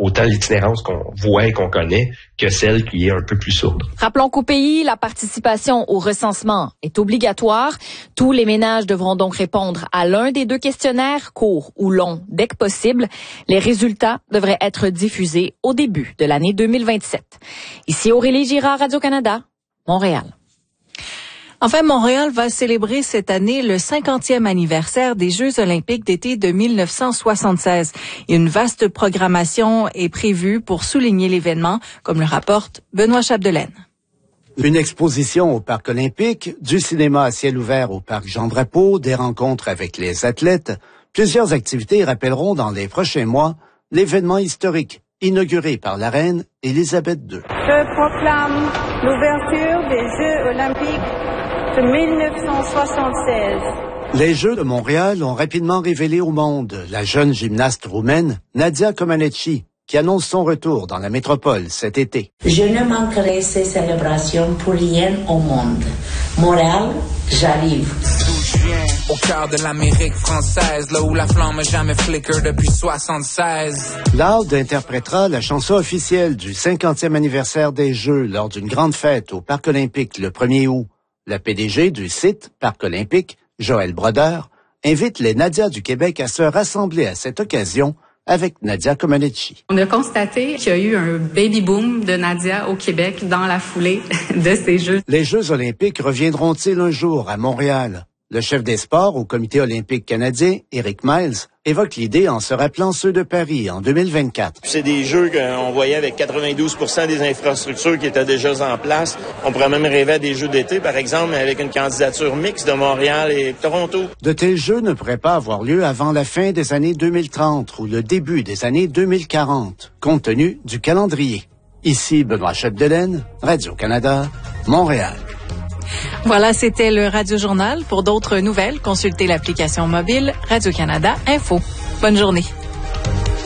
autant l'itinérance qu'on voit et qu'on connaît que celle qui est un peu plus sourde. Rappelons qu'au pays, la participation au recensement est obligatoire. Tous les ménages devront donc répondre à l'un des 2 questionnaires, court ou long, dès que possible. Les résultats devraient être diffusés au début de l'année 2027. Ici Aurélie Girard, Radio-Canada, Montréal. Enfin, Montréal va célébrer cette année le 50e anniversaire des Jeux olympiques d'été de 1976. Une vaste programmation est prévue pour souligner l'événement, comme le rapporte Benoît Chapdelaine. Une exposition au Parc olympique, du cinéma à ciel ouvert au Parc Jean-Drapeau, des rencontres avec les athlètes. Plusieurs activités rappelleront dans les prochains mois l'événement historique inauguré par la reine Élisabeth II. Je proclame l'ouverture des Jeux olympiques de 1976. Les Jeux de Montréal ont rapidement révélé au monde la jeune gymnaste roumaine Nadia Comaneci, qui annonce son retour dans la métropole cet été. Je ne manquerai ces célébrations pour rien au monde. Montréal, j'arrive. Au cœur de l'Amérique française, là où la flamme jamais flicker depuis 76. Loud interprétera la chanson officielle du 50e anniversaire des Jeux lors d'une grande fête au Parc olympique le 1er août. La PDG du site Parc olympique, Joëlle Brodeur, invite les Nadias du Québec à se rassembler à cette occasion avec Nadia Comaneci. On a constaté qu'il y a eu un baby boom de Nadia au Québec dans la foulée de ces Jeux. Les Jeux olympiques reviendront-ils un jour à Montréal? Le chef des sports au Comité olympique canadien, Eric Miles, évoque l'idée en se rappelant ceux de Paris en 2024. C'est des jeux qu'on voyait avec 92% des infrastructures qui étaient déjà en place. On pourrait même rêver à des jeux d'été, par exemple, avec une candidature mixte de Montréal et Toronto. De tels jeux ne pourraient pas avoir lieu avant la fin des années 2030 ou le début des années 2040, compte tenu du calendrier. Ici Benoît Chapdelaine, Radio-Canada, Montréal. Voilà, c'était le Radio-Journal. Pour d'autres nouvelles, consultez l'application mobile Radio-Canada Info. Bonne journée.